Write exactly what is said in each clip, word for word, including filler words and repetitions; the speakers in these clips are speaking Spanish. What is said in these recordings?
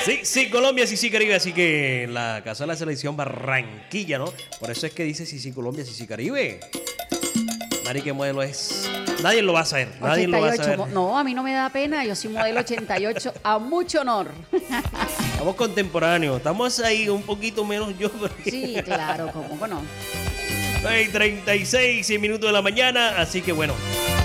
Sí, sí, Colombia, sí, sí, Caribe. Así que la casa de la selección Barranquilla, ¿no? Por eso es que dice sí, sí, Colombia, sí, sí, Caribe. Mari, ¿qué modelo es? Nadie lo va a saber. Nadie lo va a saber. No, a mí no me da pena. Yo soy modelo ochenta y ocho a mucho honor. Estamos contemporáneos. Estamos ahí un poquito menos yo. Porque... Sí, claro, ¿cómo no? Hay treinta y seis minutos de la mañana, así que bueno.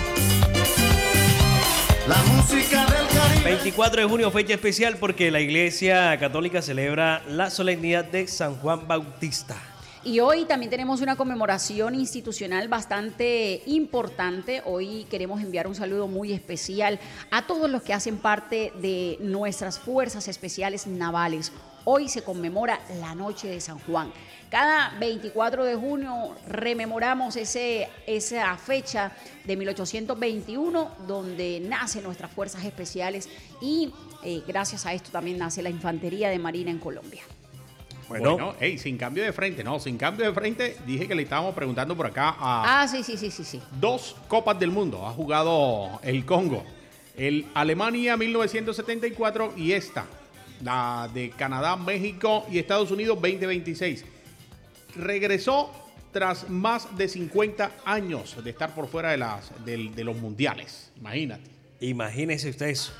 La música del Caribe. veinticuatro de junio, fecha especial porque la Iglesia Católica celebra la solemnidad de San Juan Bautista. Y hoy también tenemos una conmemoración institucional bastante importante. Hoy queremos enviar un saludo muy especial a todos los que hacen parte de nuestras fuerzas especiales navales. Hoy se conmemora la Noche de San Juan. Cada veinticuatro de junio rememoramos ese, esa fecha de mil ochocientos veintiuno donde nacen nuestras fuerzas especiales y eh, gracias a esto también nace la Infantería de Marina en Colombia. Bueno, bueno hey, sin cambio de frente, no, sin cambio de frente, dije que le estábamos preguntando por acá a... Ah, sí, sí, sí, sí, sí. Dos Copas del Mundo ha jugado el Congo. El Alemania mil novecientos setenta y cuatro y esta, la de Canadá, México y Estados Unidos veinte veintiséis. Regresó tras más de cincuenta años de estar por fuera de, las, de, de los mundiales. Imagínate. Imagínese usted eso.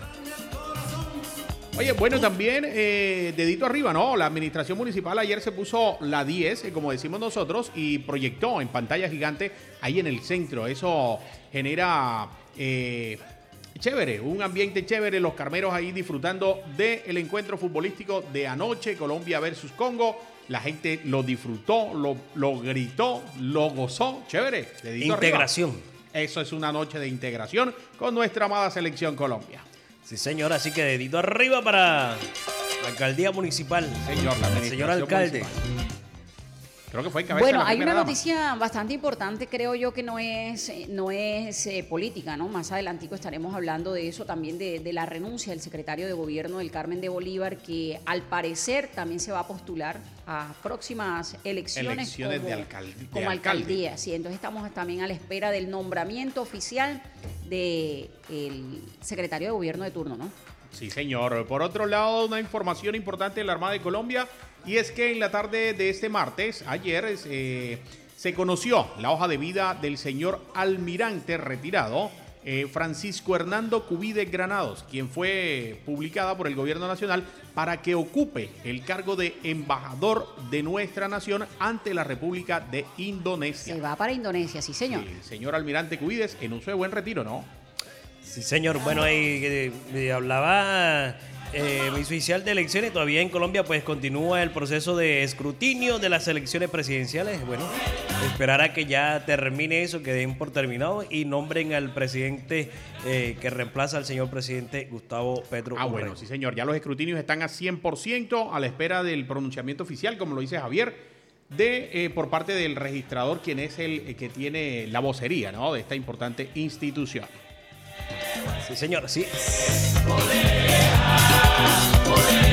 Oye, bueno, también eh, dedito arriba, ¿no? La administración municipal ayer se puso la diez, eh, como decimos nosotros, y proyectó en pantalla gigante ahí en el centro. Eso genera eh, chévere, un ambiente chévere. Los carmeros ahí disfrutando del encuentro futbolístico de anoche, Colombia versus Congo. La gente lo disfrutó, lo, lo gritó, lo gozó. Chévere. Dedito integración. Arriba. Eso es una noche de integración con nuestra amada selección Colombia. Sí, señor, así que dedito arriba para la alcaldía municipal. Señor, la el señor alcalde. Municipal. Creo que fue cabeza bueno, de la hay una dama. noticia bastante importante, creo yo, que no es, no es eh, política, ¿no? Más adelantico estaremos hablando de eso, también de, de la renuncia del secretario de gobierno del Carmen de Bolívar, que al parecer también se va a postular a próximas elecciones, elecciones como, de, alcalde, de como alcalde. alcaldía. Sí, entonces estamos también a la espera del nombramiento oficial del secretario de gobierno de turno, ¿no? Sí, señor. Por otro lado, una información importante de la Armada de Colombia, y es que en la tarde de este martes, ayer, eh, se conoció la hoja de vida del señor almirante retirado, eh, Francisco Hernando Cubide Granados, quien fue publicada por el gobierno nacional para que ocupe el cargo de embajador de nuestra nación ante la República de Indonesia. Se va para Indonesia, sí, señor. El señor almirante Cubides en uso de buen retiro, ¿no? Sí, señor. Bueno, ahí eh, eh, hablaba eh, mi oficial de elecciones. Todavía en Colombia pues continúa el proceso de escrutinio de las elecciones presidenciales. Bueno, esperar a que ya termine eso, que den por terminado y nombren al presidente eh, que reemplaza al señor presidente Gustavo Petro. Ah, bueno, sí, señor. Ya los escrutinios están a cien por ciento a la espera del pronunciamiento oficial, como lo dice Javier, de eh, por parte del registrador, quien es el eh, que tiene la vocería, ¿no?, de esta importante institución. Sí, señor, sí.